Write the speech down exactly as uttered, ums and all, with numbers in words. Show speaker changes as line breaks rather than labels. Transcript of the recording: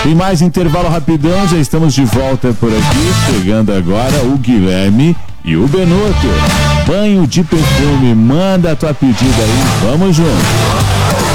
Tem mais intervalo rapidão, já estamos de volta por aqui. Chegando agora o Guilherme e o Benuto. Banho de perfume, manda a tua pedida aí, vamos junto.